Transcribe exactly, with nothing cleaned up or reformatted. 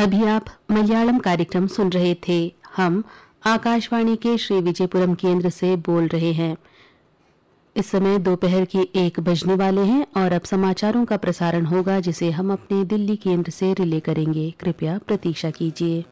अभी आप मलयालम कार्यक्रम सुन रहे थे। हम आकाशवाणी के श्री विजयपुरम केंद्र से बोल रहे हैं। इस समय दोपहर के एक बजने वाले हैं और अब समाचारों का प्रसारण होगा जिसे हम अपने दिल्ली केंद्र से रिले करेंगे। कृपया प्रतीक्षा कीजिए।